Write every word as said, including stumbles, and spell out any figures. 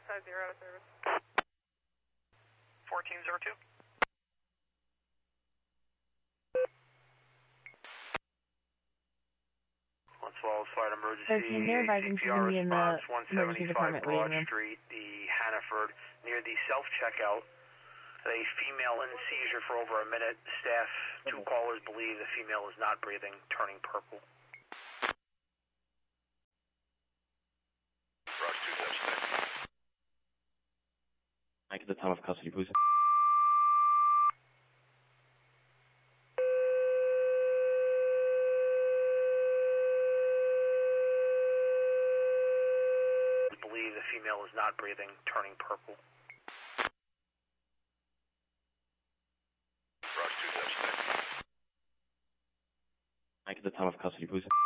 five zero service. fourteen zero two. One Swallows Flight Emergency. thirteen, they're advising she's going to be in the emergency department Broad waiting room. Street, the Hannaford, near the self-checkout. A female in seizure for over a minute. Staff, two callers believe the female is not breathing, turning purple. Roger two seven six. I get the time of custody, please. Believe the female is not breathing, turning purple. Roger two seven six. I get the time of custody, please.